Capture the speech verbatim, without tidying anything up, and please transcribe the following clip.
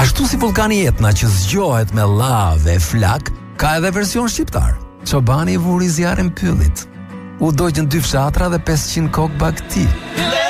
Ashtu si vulkani Etna që zgjohet me lavë e flak, ka edhe version shqiptar. Çobani vuri zjarrin pyllit. U dogjën dy fshatra dhe pesëqind kokë bagti.